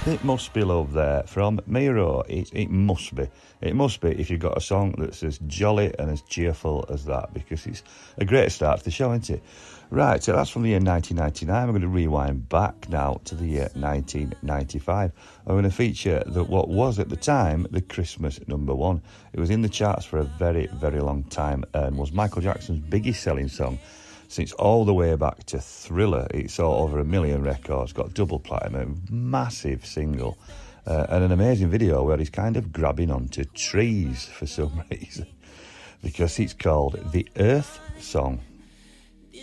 It Must Be Love there from Miro. It must be. It must be if you've got a song that's as jolly and as cheerful as that, because it's a great start to the show, isn't it? Right, so that's from the year 1999. We're going to rewind back now to the year 1995. I'm going to feature what was at the time the Christmas #1. It was in the charts for a very, very long time and was Michael Jackson's biggest selling song since all the way back to Thriller. It saw over 1 million records, got double platinum, massive single, and an amazing video where he's kind of grabbing onto trees for some reason, because it's called The Earth Song.